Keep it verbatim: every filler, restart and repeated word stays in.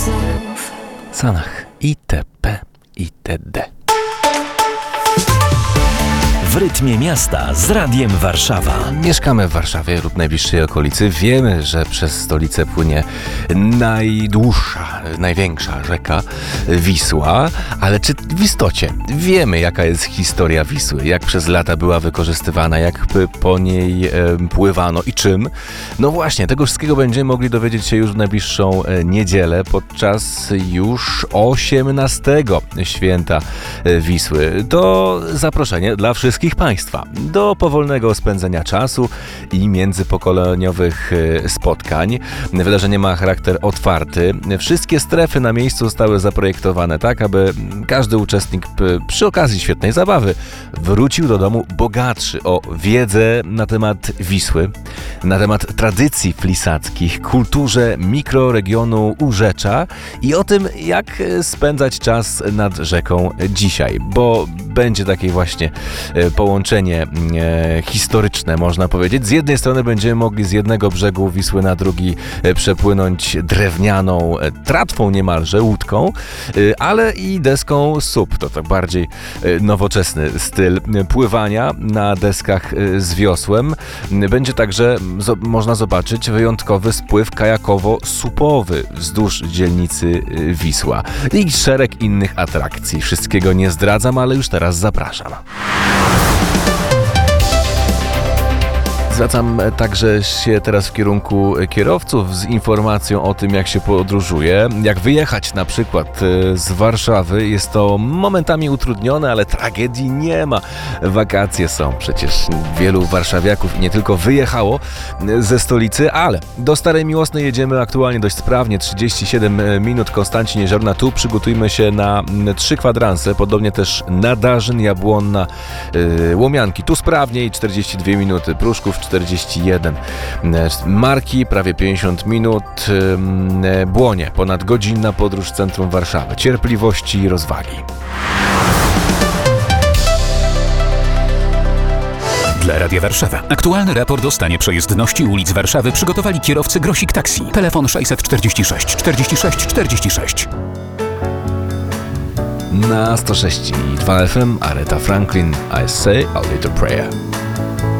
Sanach itp. itd. W rytmie miasta z Radiem Warszawa. Mieszkamy w Warszawie lub najbliższej okolicy. Wiemy, że przez stolicę płynie najdłuższa, największa rzeka Wisła, ale czy w istocie wiemy, jaka jest historia Wisły? Jak przez lata była wykorzystywana, jak po niej e, pływano i czym? No właśnie, tego wszystkiego będziemy mogli dowiedzieć się już w najbliższą niedzielę podczas już osiemnastego święta Wisły. To zaproszenie dla wszystkich Państwa do powolnego spędzenia czasu i międzypokoleniowych spotkań. Wydarzenie ma charakter otwarty. Wszystkie strefy na miejscu zostały zaprojektowane tak, aby każdy uczestnik przy okazji świetnej zabawy wrócił do domu bogatszy o wiedzę na temat Wisły, na temat tradycji flisackich, kulturze mikroregionu Urzecza i o tym, jak spędzać czas nad rzeką dzisiaj, bo będzie takie właśnie połączenie e, historyczne, można powiedzieć. Z jednej strony będziemy mogli z jednego brzegu Wisły na drugi e, przepłynąć drewnianą e, tratwą niemalże, łódką, e, ale i deską S U P. To tak bardziej e, nowoczesny styl pływania na deskach e, z wiosłem. Będzie także zo- można zobaczyć wyjątkowy spływ kajakowo-supowy wzdłuż dzielnicy e, Wisła i szereg innych atrakcji. Wszystkiego nie zdradzam, ale już teraz zapraszam. Zwracam także się teraz w kierunku kierowców z informacją o tym, jak się podróżuje. Jak wyjechać na przykład z Warszawy. Jest to momentami utrudnione, ale tragedii nie ma. Wakacje są. Przecież wielu warszawiaków nie tylko wyjechało ze stolicy, ale do Starej Miłosnej jedziemy aktualnie dość sprawnie. trzydzieści siedem minut Konstancin Jeziorna. Tu przygotujmy się na trzy kwadranse. Podobnie też Nadarzyn, Jabłonna, Łomianki. Tu sprawniej. czterdzieści dwie minuty. Pruszków czterdzieści jeden. Marki prawie pięćdziesiąt minut. Błonie ponad godzinna podróż w centrum Warszawy. Cierpliwości i rozwagi. Dla Radia Warszawa. Aktualny raport o stanie przejezdności ulic Warszawy przygotowali kierowcy Grosik Taxi. Telefon sześćset czterdzieści sześć czterdzieści sześć czterdzieści sześć. Na sto sześć i dwa F M Aretha Franklin, I Say a Little Prayer.